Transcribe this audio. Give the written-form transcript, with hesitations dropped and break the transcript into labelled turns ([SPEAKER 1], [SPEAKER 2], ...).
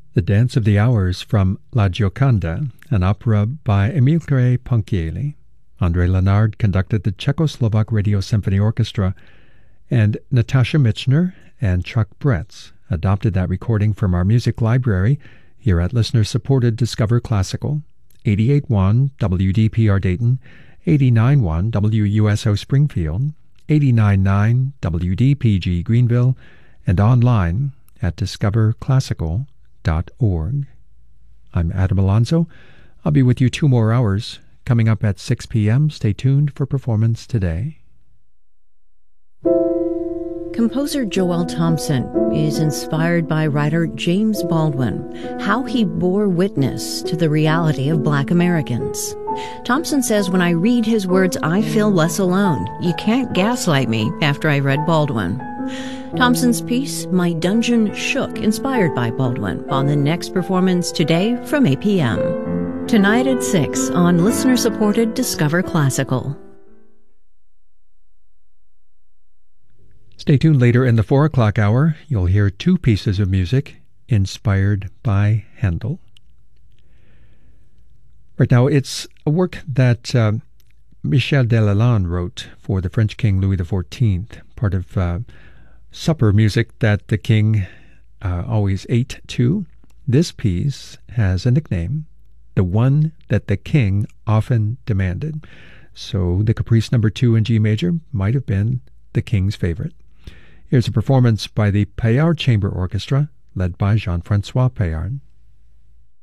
[SPEAKER 1] The Dance of the Hours from La Gioconda, an opera by Emilio Ponchielli. André Lénard conducted the Czechoslovak Radio Symphony Orchestra, and Natasha Michner and Chuck Bretz adopted that recording from our music library here at listener-supported Discover Classical, 88.1 WDPR Dayton, 89.1 WUSO Springfield, 89.9 WDPG Greenville, and online at discoverclassical.org. I'm Adam Alonso. I'll be with you 2 more hours. Coming up at 6 p.m., stay tuned for Performance Today.
[SPEAKER 2] Composer Joel Thompson is inspired by writer James Baldwin, how he bore witness to the reality of Black Americans. Thompson says, when I read his words, I feel less alone. You can't gaslight me after I read Baldwin. Thompson's piece, My Dungeon Shook, inspired by Baldwin, on the next Performance Today from 8 p.m. Tonight at 6 on listener-supported Discover Classical.
[SPEAKER 1] Stay tuned later in the 4 o'clock hour. You'll hear 2 pieces of music inspired by Handel. Right now, it's a work that Michel Delalande wrote for the French King Louis XIV, part of supper music that the king always ate to. This piece has a nickname, the one that the king often demanded. So the Caprice No. 2 in G major might have been the king's favorite. Here's a performance by the Paillard Chamber Orchestra, led by Jean-François Paillard.